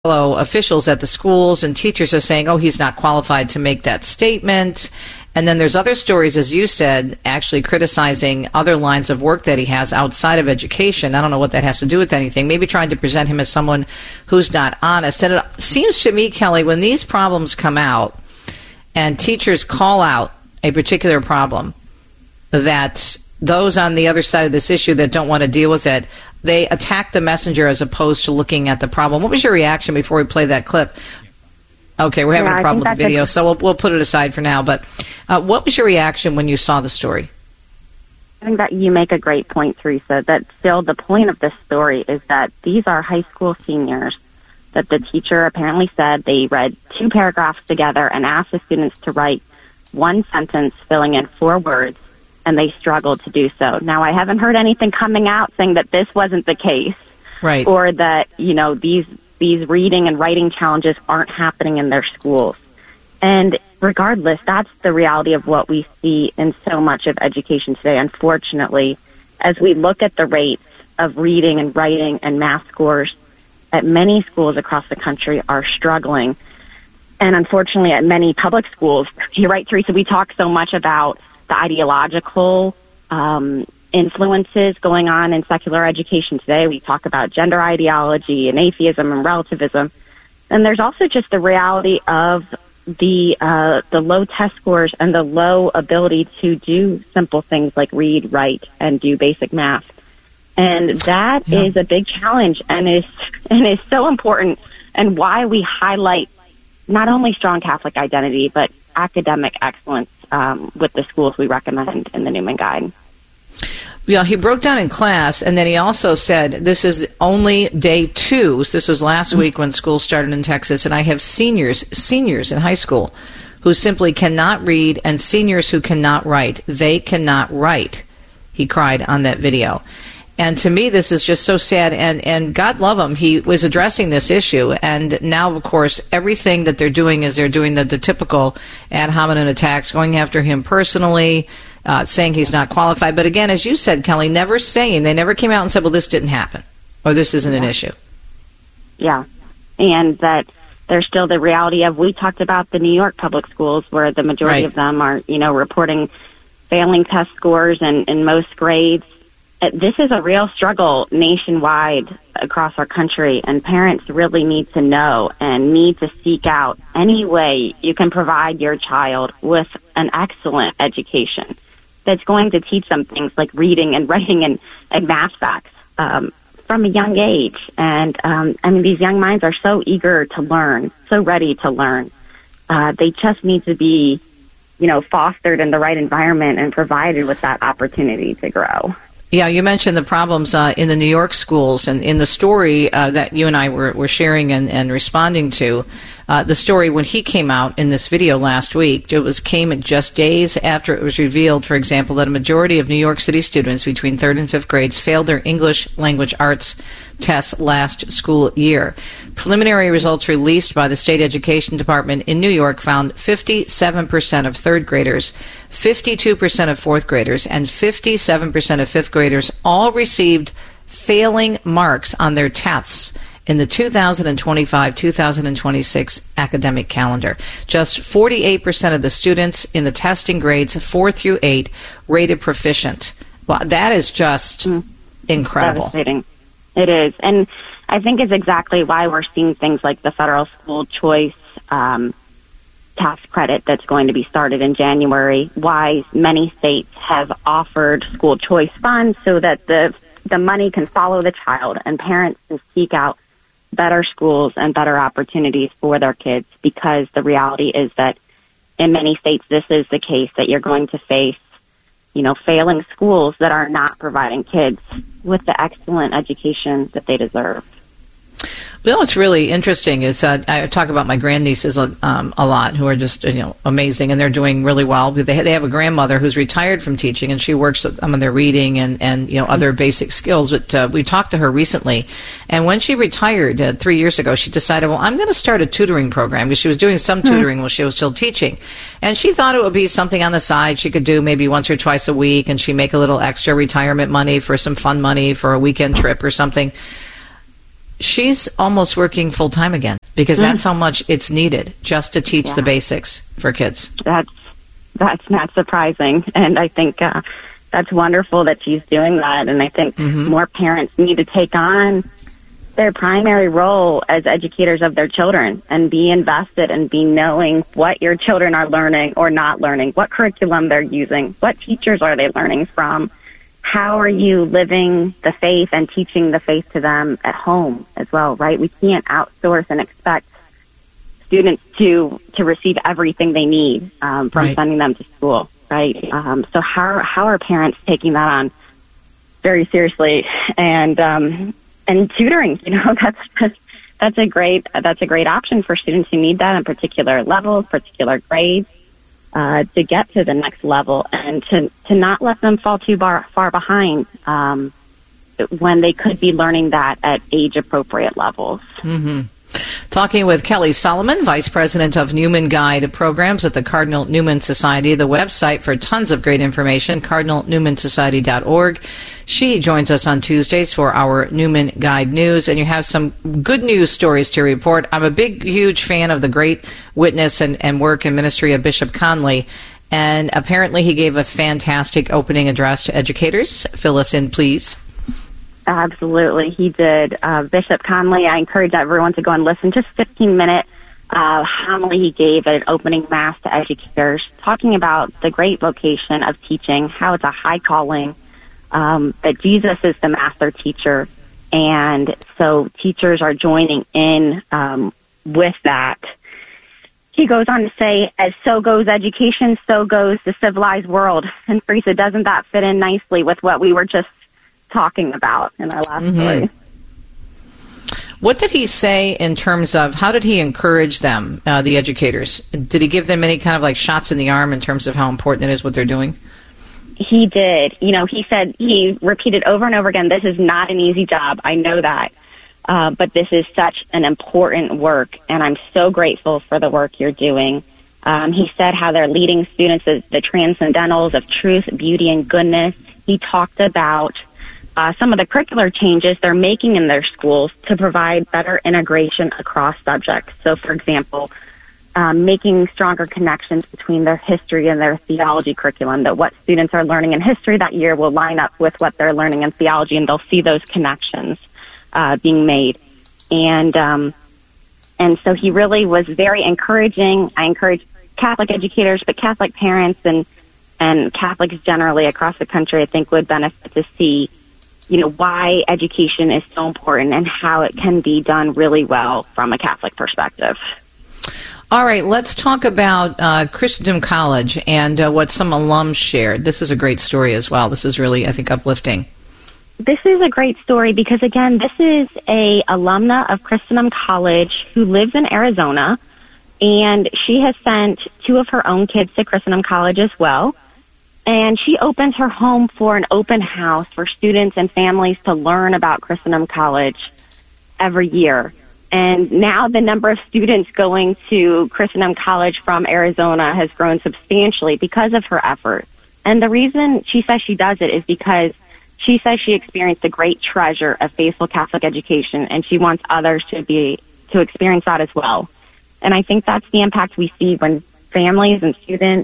fellow officials at the schools and teachers are saying, oh, he's not qualified to make that statement. And then there's other stories, as you said, actually criticizing other lines of work that he has outside of education. I don't know what that has to do with anything. Maybe trying to present him as someone who's not honest. And it seems to me, Kelly, when these problems come out and teachers call out a particular problem, that those on the other side of this issue that don't want to deal with it, they attack the messenger as opposed to looking at the problem. What was your reaction before we play that clip? Okay, we're having a problem with the video, so we'll put it aside for now. But what was your reaction when you saw the story? I think that you make a great point, Teresa, that still the point of this story is that these are high school seniors that the teacher apparently said they read 2 paragraphs together and asked the students to write 1 sentence filling in 4 words, and they struggled to do so. Now, I haven't heard anything coming out saying that this wasn't the case, right? Or that, you know, these reading and writing challenges aren't happening in their schools. And regardless, that's the reality of what we see in so much of education today, unfortunately. As we look at the rates of reading and writing and math scores at many schools across the country are struggling. And unfortunately, at many public schools, you're right, Teresa, we talk so much about the ideological influences going on in secular education today. We talk about gender ideology and atheism and relativism. And there's also just the reality of the low test scores and the low ability to do simple things like read, write, and do basic math. And that is a big challenge and is so important, and why we highlight not only strong Catholic identity, but academic excellence with the schools we recommend in the Newman Guide. Yeah, he broke down in class, and then he also said, this is only day 2. So this was last week when school started in Texas, and I have seniors in high school who simply cannot read, and seniors who cannot write. They cannot write, he cried on that video. And to me, this is just so sad, and God love him, he was addressing this issue, and now, of course, everything that they're doing is they're doing the typical ad hominem attacks, going after him personally, saying he's not qualified. But again, as you said, Kelly, they never came out and said, well, this didn't happen, or this isn't an issue. Yeah, and that there's still the reality of, we talked about the New York public schools where the majority of them are, reporting failing test scores in most grades. This is a real struggle nationwide across our country, and parents really need to know and need to seek out any way you can provide your child with an excellent education that's going to teach them things like reading and writing and math facts from a young age. And, these young minds are so eager to learn, so ready to learn. They just need to be, fostered in the right environment and provided with that opportunity to grow. Yeah, you mentioned the problems in the New York schools, and in the story that you and I were sharing and responding to, the story when he came out in this video last week, came just days after it was revealed, for example, that a majority of New York City students between 3rd and 5th grades failed their English language arts tests last school year. Preliminary results released by the State Education Department in New York found 57% of 3rd graders, 52% of 4th graders, and 57% of 5th graders all received failing marks on their tests in the 2025-2026 academic calendar. Just 48% of the students in the testing grades 4 through 8 rated proficient. Well, that is just incredible. Devastating. It is. And I think it's exactly why we're seeing things like the federal school choice tax credit that's going to be started in January, why many states have offered school choice funds so that the money can follow the child and parents can seek out better schools and better opportunities for their kids, because the reality is that in many states this is the case, that you're going to face failing schools that are not providing kids with the excellent education that they deserve. Well, what's really interesting is I talk about my grandnieces a lot, who are just amazing, and they're doing really well. They have a grandmother who's retired from teaching, and she works on their reading and other basic skills. But we talked to her recently, and when she retired 3 years ago, she decided, well, I'm going to start a tutoring program, because she was doing some tutoring while she was still teaching, and she thought it would be something on the side she could do maybe once or twice a week, and she make a little extra retirement money for some fun money for a weekend trip or something. she's almost working full-time again because that's how much it's needed just to teach the basics for kids. That's not surprising. And I think that's wonderful that she's doing that. And I think more parents need to take on their primary role as educators of their children and be invested and be knowing what your children are learning or not learning, what curriculum they're using, what teachers are they learning from, how are you living the faith and teaching the faith to them at home as well, right? We can't outsource and expect students to receive everything they need from sending them to school, right? So how are parents taking that on very seriously? And tutoring, that's a great option for students who need that in particular levels, particular grades, to get to the next level and to not let them fall too far behind when they could be learning that at age appropriate levels. Mm-hmm. Talking with Kelly Solomon, Vice President of Newman Guide Programs at the Cardinal Newman Society, the website for tons of great information, cardinalnewmansociety.org. She joins us on Tuesdays for our Newman Guide News, and you have some good news stories to report. I'm a huge fan of the great witness and work and ministry of Bishop Conley, and apparently he gave a fantastic opening address to educators. Fill us in, please. Absolutely, he did. Bishop Conley, I encourage everyone to go and listen. Just 15-minute homily he gave at an opening mass to educators, talking about the great vocation of teaching, how it's a high calling, that Jesus is the master teacher, and so teachers are joining in with that. He goes on to say, as so goes education, so goes the civilized world. And Teresa, doesn't that fit in nicely with what we were just talking about in our last story? What did he say in terms of how did he encourage them, the educators? Did he give them any kind of like shots in the arm in terms of how important it is what they're doing? He did. He said, he repeated over and over again, this is not an easy job. I know that. But this is such an important work, and I'm so grateful for the work you're doing. He said how they're leading students as the transcendentals of truth, beauty, and goodness. He talked about some of the curricular changes they're making in their schools to provide better integration across subjects. So, for example, making stronger connections between their history and their theology curriculum, that what students are learning in history that year will line up with what they're learning in theology, and they'll see those connections being made. And so he really was very encouraging. I encourage Catholic educators, but Catholic parents and Catholics generally across the country, I think, would benefit to see why education is so important and how it can be done really well from a Catholic perspective. All right, let's talk about Christendom College and what some alums shared. This is a great story as well. This is really, I think, uplifting. This is a great story because, again, this is a alumna of Christendom College who lives in Arizona, and she has sent 2 of her own kids to Christendom College as well. And she opens her home for an open house for students and families to learn about Christendom College every year. And now the number of students going to Christendom College from Arizona has grown substantially because of her efforts. And the reason she says she does it is because she says she experienced a great treasure of faithful Catholic education, and she wants others to experience that as well. And I think that's the impact we see when families and students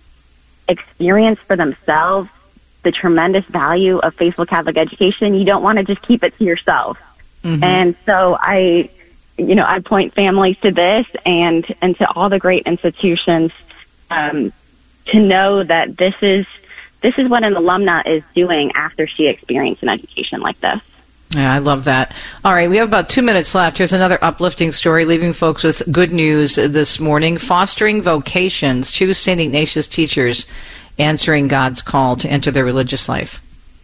experience for themselves the tremendous value of faithful Catholic education. You don't want to just keep it to yourself. Mm-hmm. And so I point families to this and to all the great institutions to know that this is what an alumna is doing after she experienced an education like this. Yeah, I love that. All right, we have about 2 minutes left. Here's another uplifting story, leaving folks with good news this morning. Fostering Vocations, choose St. Ignatius teachers answering God's call to enter their religious life.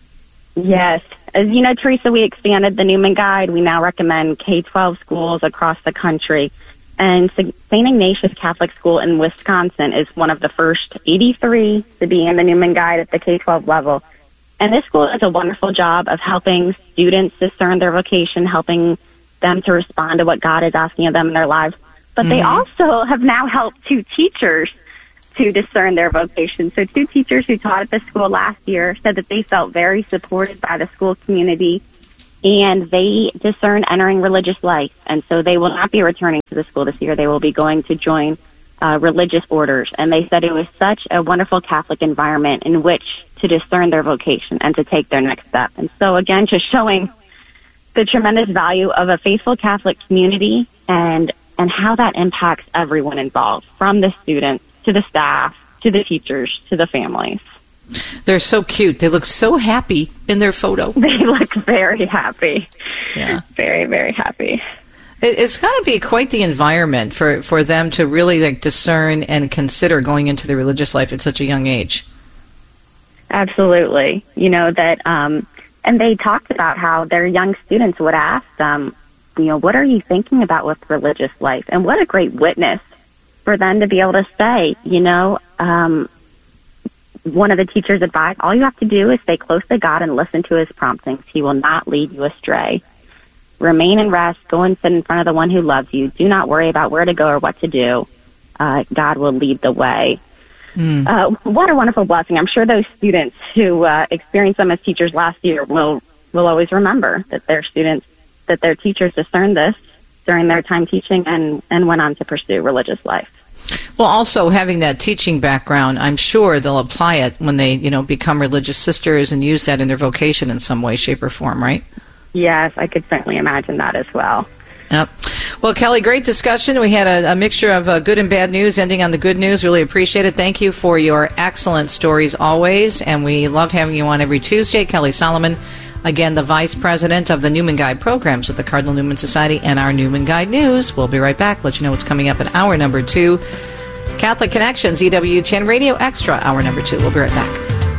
Yes. As you know, Teresa, we expanded the Newman Guide. We now recommend K-12 schools across the country. And St. Ignatius Catholic School in Wisconsin is one of the first 83 to be in the Newman Guide at the K-12 level. And this school does a wonderful job of helping students discern their vocation, helping them to respond to what God is asking of them in their lives. But they also have now helped 2 teachers to discern their vocation. So 2 teachers who taught at the school last year said that they felt very supported by the school community and they discern entering religious life. And so they will not be returning to the school this year. They will be going to join religious orders. And they said it was such a wonderful Catholic environment in which to discern their vocation and to take their next step. And so, again, just showing the tremendous value of a faithful Catholic community and how that impacts everyone involved, from the students to the staff to the teachers to the families. They're so cute. They look so happy in their photo. They look very happy. Yeah. Very, very happy. It's got to be quite the environment for them to really discern and consider going into the religious life at such a young age. Absolutely. And they talked about how their young students would ask them, what are you thinking about with religious life? And what a great witness for them to be able to say, one of the teachers advised, all you have to do is stay close to God and listen to his promptings. He will not lead you astray. Remain and rest. Go and sit in front of the one who loves you. Do not worry about where to go or what to do. God will lead the way. What a wonderful blessing. I'm sure those students who experienced them as teachers last year will always remember that their teachers discerned this during their time teaching and went on to pursue religious life. Well, also having that teaching background, I'm sure they'll apply it when they, become religious sisters and use that in their vocation in some way, shape, or form, right? Yes, I could certainly imagine that as well. Yep. Well, Kelly, great discussion. We had a mixture of good and bad news, ending on the good news. Really appreciate it. Thank you for your excellent stories always, and we love having you on every Tuesday. Kelly Solomon, again, the Vice President of the Newman Guide Programs with the Cardinal Newman Society and our Newman Guide News. We'll be right back. Let you know what's coming up in hour number 2. Catholic Connections, EWTN Radio Extra, hour number 2. We'll be right back.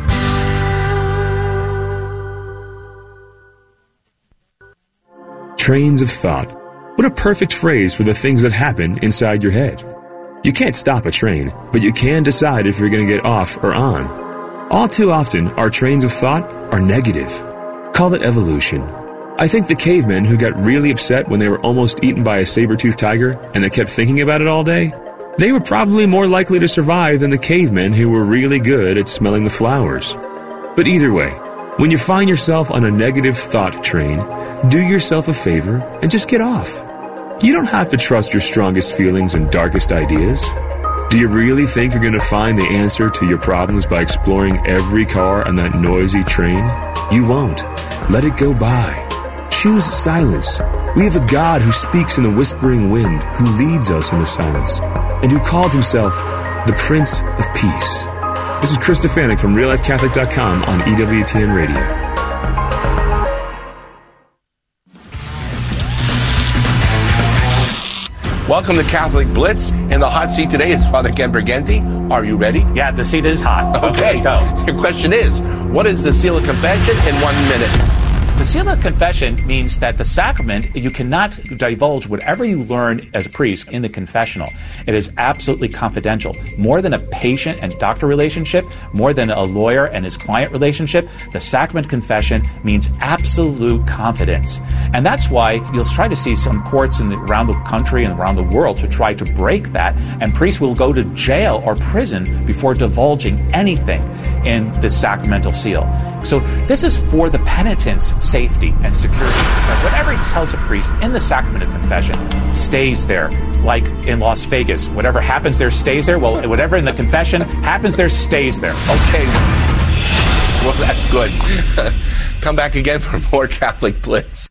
Trains of thought. What a perfect phrase for the things that happen inside your head. You can't stop a train, but you can decide if you're going to get off or on. All too often, our trains of thought are negative. Call it evolution. I think the cavemen who got really upset when they were almost eaten by a saber-toothed tiger and they kept thinking about it all day, they were probably more likely to survive than the cavemen who were really good at smelling the flowers. But either way, when you find yourself on a negative thought train, do yourself a favor and just get off. You don't have to trust your strongest feelings and darkest ideas. Do you really think you're going to find the answer to your problems by exploring every car on that noisy train? You won't. Let it go by. Choose silence. We have a God who speaks in the whispering wind, who leads us in the silence, and who called himself the Prince of Peace. This is Chris Stefanik from RealLifeCatholic.com on EWTN Radio. Welcome to Catholic Blitz. In the hot seat today is Father Ken Briganti. Are you ready? Yeah, the seat is hot. Okay. Let's go. Your question is, what is the seal of confession in 1 minute? The seal of confession means that the sacrament, you cannot divulge whatever you learn as a priest in the confessional. It is absolutely confidential. More than a patient and doctor relationship, more than a lawyer and his client relationship, the sacrament confession means absolute confidence. And that's why you'll try to see some courts around the country and around the world to try to break that, and priests will go to jail or prison before divulging anything in the sacramental seal. So this is for the penitent's safety and security. That whatever he tells a priest in the sacrament of confession stays there. Like in Las Vegas, whatever happens there stays there. Well, whatever in the confession happens there stays there. Okay. Well, that's good. Come back again for more Catholic Blitz.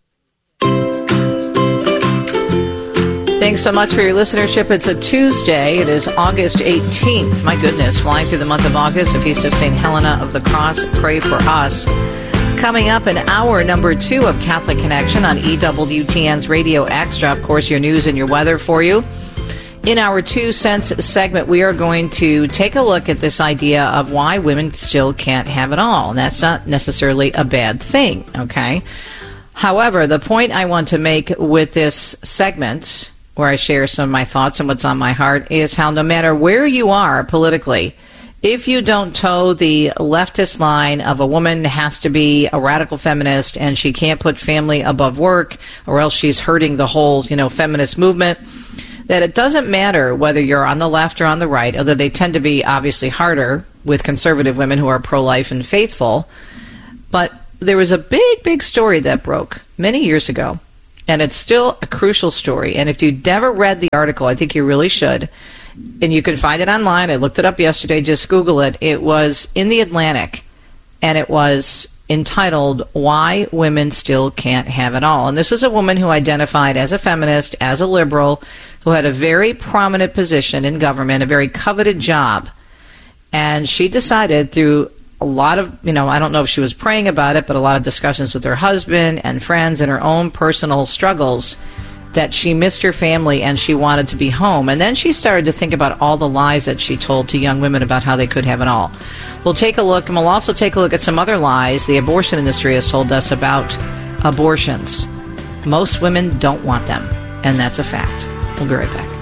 Thanks so much for your listenership. It's a Tuesday. It is August 18th. My goodness, flying through the month of August, the Feast of St. Helena of the Cross. Pray for us. Coming up in hour number 2 of Catholic Connection on EWTN's Radio Extra. Of course, your news and your weather for you. In our 2 cents segment, we are going to take a look at this idea of why women still can't have it all. And that's not necessarily a bad thing, okay? However, the point I want to make with this segment, where I share some of my thoughts and what's on my heart, is how no matter where you are politically, if you don't toe the leftist line of a woman has to be a radical feminist and she can't put family above work or else she's hurting the whole, feminist movement, that it doesn't matter whether you're on the left or on the right, although they tend to be obviously harder with conservative women who are pro-life and faithful. But there was a big, big story that broke many years ago, and it's still a crucial story. And if you've never read the article, I think you really should. And you can find it online. I looked it up yesterday. Just Google it. It was in the Atlantic, and it was entitled, Why Women Still Can't Have It All. And this is a woman who identified as a feminist, as a liberal, who had a very prominent position in government, a very coveted job. And she decided through a lot of, I don't know if she was praying about it, but a lot of discussions with her husband and friends and her own personal struggles, that she missed her family and she wanted to be home. And then she started to think about all the lies that she told to young women about how they could have it all. We'll take a look, and we'll also take a look at some other lies the abortion industry has told us about abortions. Most women don't want them, and that's a fact. We'll be right back.